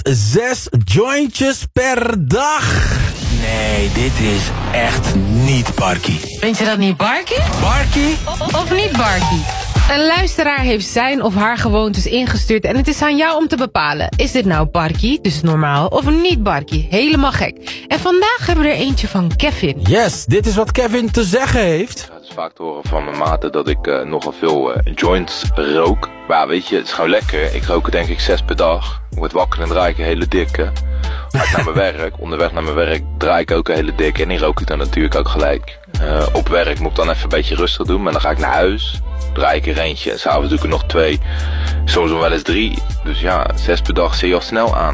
6 jointjes per dag. Nee, dit is echt niet Barkie. Vind je dat niet Barkie? Barkie? Of niet Barkie? Een luisteraar heeft zijn of haar gewoontes ingestuurd en het is aan jou om te bepalen. Is dit nou Barkie, dus normaal, of niet Barkie? Helemaal gek. En vandaag hebben we er eentje van Kevin. Yes, dit is wat Kevin te zeggen heeft. Het is vaak te horen van mijn maten dat ik nogal veel joints rook. Maar ja, weet je, het is gewoon lekker. Ik rook er denk ik 6 per dag. Ik word wakker en draai ik een hele dikke. Ga naar mijn werk, onderweg naar mijn werk draai ik ook een hele dikke. En die rook ik dan natuurlijk ook gelijk. Op werk moet ik dan even een beetje rustig doen. Maar dan ga ik naar huis, draai ik er eentje. En s'avonds doe ik er nog 2. Soms wel eens 3. Dus ja, 6 per dag zie je al snel aan.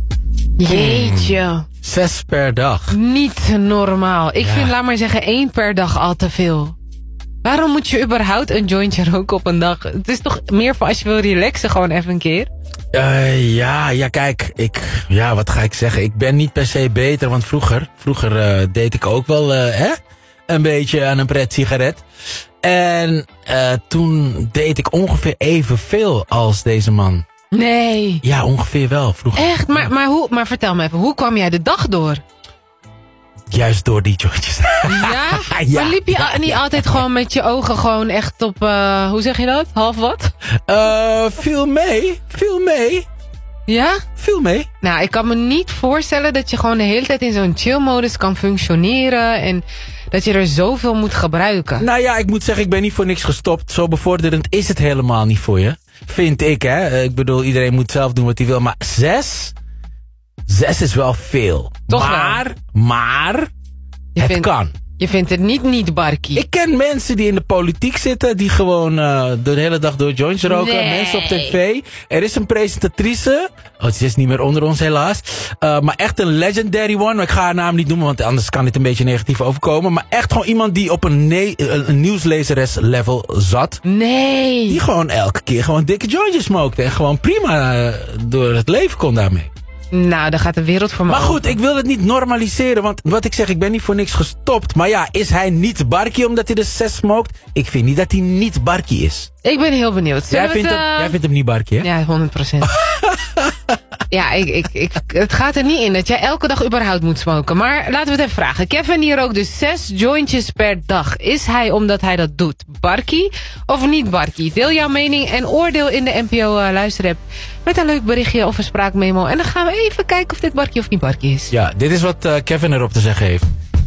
Jeetje. 6 per dag. Niet normaal. Ik vind, laat maar zeggen, 1 per dag al te veel. Waarom moet je überhaupt een jointje roken op een dag? Het is toch meer voor als je wil relaxen gewoon even een keer? Ja, kijk, wat ga ik zeggen? Ik ben niet per se beter, want vroeger deed ik ook wel een beetje aan een pret sigaret. En toen deed ik ongeveer evenveel als deze man. Nee. Ja, ongeveer wel, vroeger. Echt? Maar vertel me even, hoe kwam jij de dag door? Juist door die jointjes. Ja? Maar liep je niet altijd gewoon met je ogen gewoon echt op, hoe zeg je dat? Half wat? Viel mee. Ja? Viel mee. Nou, ik kan me niet voorstellen dat je gewoon de hele tijd in zo'n chill-modus kan functioneren en dat je er zoveel moet gebruiken. Nou ja, ik moet zeggen, ik ben niet voor niks gestopt. Zo bevorderend is het helemaal niet voor je. Vind ik, hè. Ik bedoel, iedereen moet zelf doen wat hij wil. Maar 6 is wel veel. Toch maar het kan. Je vindt het niet Barkie. Ik ken mensen die in de politiek zitten, die gewoon de hele dag door joints roken. Nee. Mensen op tv. Er is een presentatrice. Oh, ze is niet meer onder ons helaas. Maar echt een legendary one. Maar ik ga haar naam niet noemen, want anders kan dit een beetje negatief overkomen. Maar echt gewoon iemand die op een nieuwslezeres level zat. Nee. Die gewoon elke keer gewoon dikke jointjes smokte. En gewoon prima door het leven kon daarmee. Nou, dan gaat de wereld voor me Maar goed, open. ik wil het niet normaliseren, want wat ik zeg, ik ben niet voor niks gestopt. Maar ja, is hij niet Barkie omdat hij de 6 smoked? Ik vind niet dat hij niet Barkie is. Ik ben heel benieuwd. Jij vindt hem niet Barkie, hè? Ja, 100%. Ja, het gaat er niet in dat jij elke dag überhaupt moet smoken. Maar laten we het even vragen. Kevin die rookt dus 6 jointjes per dag. Is hij omdat hij dat doet Barkie of niet Barkie? Deel jouw mening en oordeel in de NPO luisterapp met een leuk berichtje of een spraakmemo. En dan gaan we even kijken of dit Barkie of niet Barkie is. Ja, dit is wat Kevin erop te zeggen heeft.